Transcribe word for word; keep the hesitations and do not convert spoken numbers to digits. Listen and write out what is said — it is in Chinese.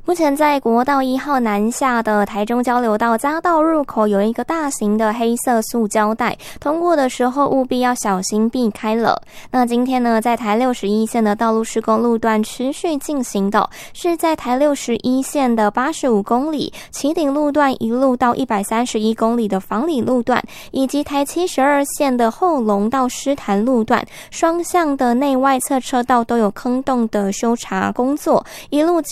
目前在国道一号南下的台中交流道匝道入口有一个大型的黑色塑胶袋，通过的时候务必要小心避开了。那今天呢，在台六十一线的道路施工路段持续进行的是在台六十一线的八十五公里旗顶路段一路到一百三十一公里的房里路段，以及台七十二线的后龙到狮潭路段双向的内外侧车道都有坑洞的修查工作，一路